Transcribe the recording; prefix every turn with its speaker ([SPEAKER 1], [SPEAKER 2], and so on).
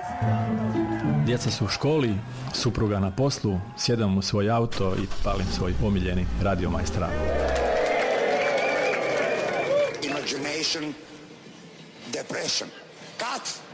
[SPEAKER 1] Djeca su u školi, supruga na poslu, sjedam u svoj auto i palim svoj omiljeni Radio Maestral.
[SPEAKER 2] Imagination, depression. Cut!